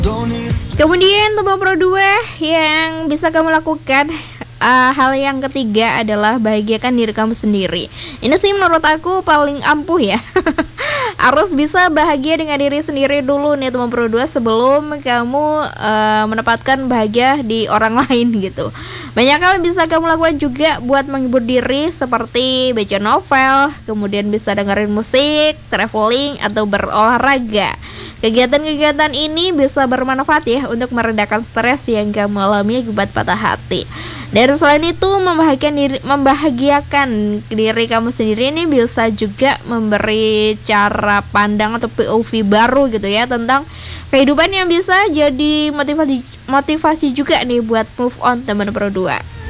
Kemudian teman pro 2 yang bisa kamu lakukan, hal yang ketiga adalah bahagiakan diri kamu sendiri. Ini sih menurut aku paling ampuh ya. Harus bisa bahagia dengan diri sendiri dulu nih teman pro 2 sebelum kamu menempatkan bahagia di orang lain gitu. Banyak hal bisa kamu lakukan juga buat menghibur diri, seperti baca novel, kemudian bisa dengerin musik, traveling, atau berolahraga. Kegiatan-kegiatan ini bisa bermanfaat ya untuk meredakan stres yang kamu alami akibat patah hati. Dan selain itu, membahagiakan diri kamu sendiri ini bisa juga memberi cara pandang atau POV baru gitu ya tentang kehidupan, yang bisa jadi motivasi juga nih buat move on teman pro 2.